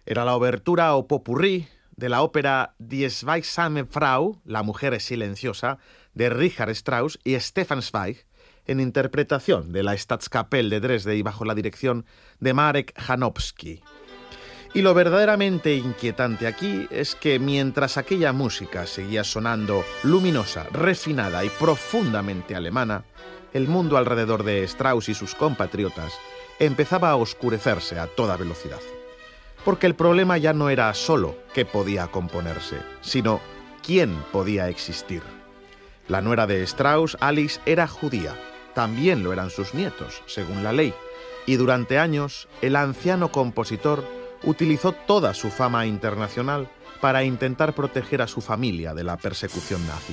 Era la obertura o popurrí de la ópera Die Schweigsame Frau, La mujer silenciosa, de Richard Strauss y Stefan Zweig, en interpretación de la Staatskapelle de Dresde y bajo la dirección de Marek Janowski. Y lo verdaderamente inquietante aquí es que mientras aquella música seguía sonando luminosa, refinada y profundamente alemana, el mundo alrededor de Strauss y sus compatriotas empezaba a oscurecerse a toda velocidad. Porque el problema ya no era solo qué podía componerse, sino quién podía existir. La nuera de Strauss, Alice, era judía. También lo eran sus nietos, según la ley. Y durante años, el anciano compositor utilizó toda su fama internacional para intentar proteger a su familia de la persecución nazi.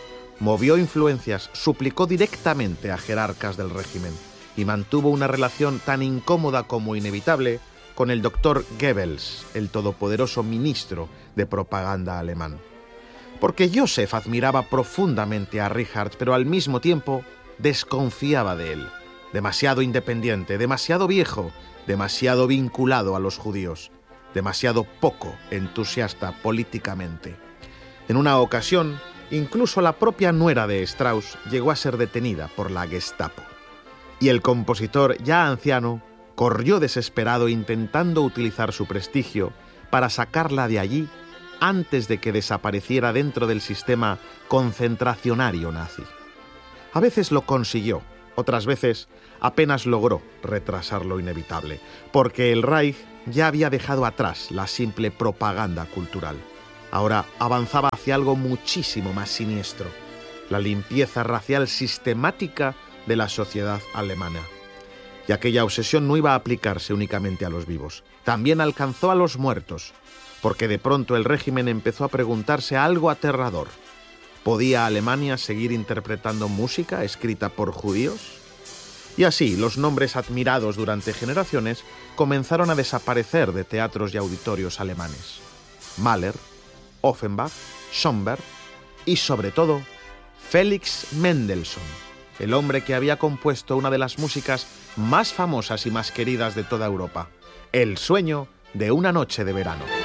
Movió influencias, suplicó directamente a jerarcas del régimen y mantuvo una relación tan incómoda como inevitable con el doctor Goebbels, el todopoderoso ministro de propaganda alemán. Porque Joseph admiraba profundamente a Richard, pero al mismo tiempo desconfiaba de él. Demasiado independiente, demasiado viejo, demasiado vinculado a los judíos, demasiado poco entusiasta políticamente. En una ocasión, incluso la propia nuera de Strauss llegó a ser detenida por la Gestapo. Y el compositor, ya anciano, corrió desesperado intentando utilizar su prestigio para sacarla de allí antes de que desapareciera dentro del sistema concentracionario nazi. A veces lo consiguió, otras veces apenas logró retrasar lo inevitable, porque el Reich ya había dejado atrás la simple propaganda cultural. Ahora avanzaba hacia algo muchísimo más siniestro, la limpieza racial sistemática de la sociedad alemana. Y aquella obsesión no iba a aplicarse únicamente a los vivos, también alcanzó a los muertos, porque de pronto el régimen empezó a preguntarse algo aterrador. ¿Podía Alemania seguir interpretando música escrita por judíos? Y así, los nombres admirados durante generaciones comenzaron a desaparecer de teatros y auditorios alemanes. Mahler, Offenbach, Schoenberg y, sobre todo, Felix Mendelssohn, el hombre que había compuesto una de las músicas más famosas y más queridas de toda Europa, El sueño de una noche de verano.